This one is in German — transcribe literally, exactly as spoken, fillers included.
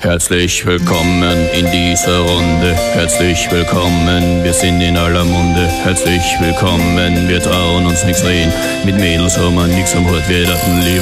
Herzlich willkommen in dieser Runde. Herzlich willkommen, wir sind in aller Munde. Herzlich willkommen, wir trauen uns nichts reden. Mit Mädels haben wir nix am Hut, wir dachten lieber